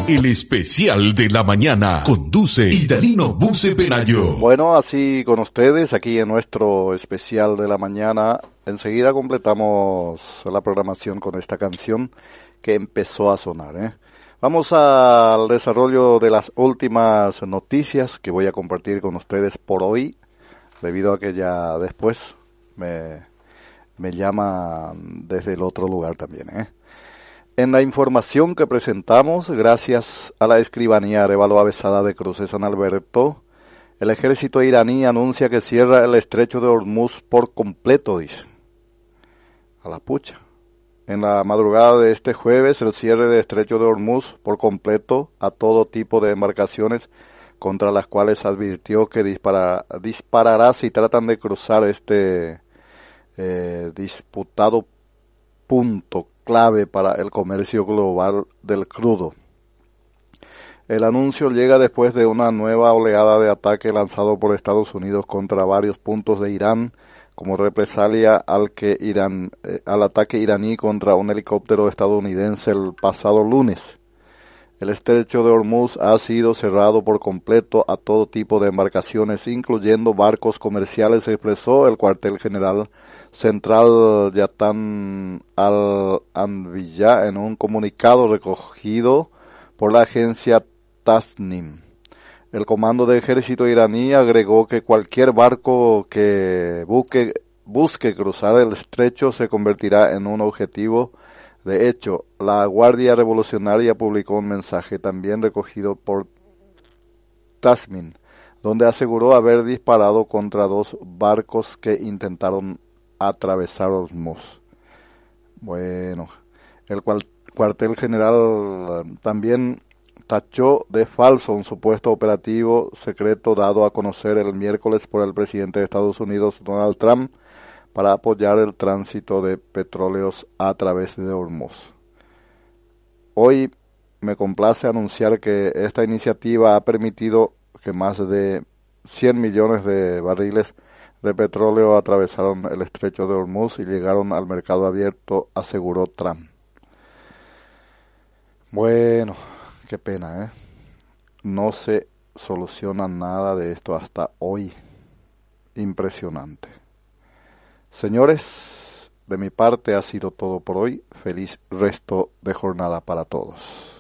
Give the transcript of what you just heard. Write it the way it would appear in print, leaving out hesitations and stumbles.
El especial de la mañana conduce Idalino Buse Pelayo. Bueno, así con ustedes aquí en nuestro especial de la mañana. Enseguida completamos la programación con esta canción que empezó a sonar, Vamos al desarrollo de las últimas noticias que voy a compartir con ustedes por hoy, debido a que ya después me llaman desde el otro lugar también, En la información que presentamos, gracias a la escribanía Arévalo Avesada de Cruz de San Alberto, el ejército iraní anuncia que cierra el estrecho de Hormuz por completo, dice. A la pucha. En la madrugada de este jueves, el cierre del estrecho de Hormuz por completo a todo tipo de embarcaciones contra las cuales advirtió que disparará si tratan de cruzar este disputado punto clave para el comercio global del crudo. El anuncio llega después de una nueva oleada de ataque lanzado por Estados Unidos contra varios puntos de Irán como represalia al ataque iraní contra un helicóptero estadounidense el pasado lunes. El estrecho de Hormuz ha sido cerrado por completo a todo tipo de embarcaciones, incluyendo barcos comerciales, expresó el cuartel general central Yatan al-Anbiya en un comunicado recogido por la agencia Tasnim. El comando de ejército iraní agregó que cualquier barco que busque cruzar el estrecho se convertirá en un objetivo. De hecho, la Guardia Revolucionaria publicó un mensaje también recogido por Tasnim, donde aseguró haber disparado contra 2 barcos que intentaron atravesar Hormuz. Bueno, el cuartel general también tachó de falso un supuesto operativo secreto dado a conocer el miércoles por el presidente de Estados Unidos, Donald Trump, para apoyar el tránsito de petróleos a través de Hormuz. Hoy me complace anunciar que esta iniciativa ha permitido que más de 100 millones de barriles de petróleo atravesaron el estrecho de Hormuz y llegaron al mercado abierto, aseguró Trump. Bueno, qué pena, No se soluciona nada de esto hasta hoy. Impresionante. Señores, de mi parte ha sido todo por hoy. Feliz resto de jornada para todos.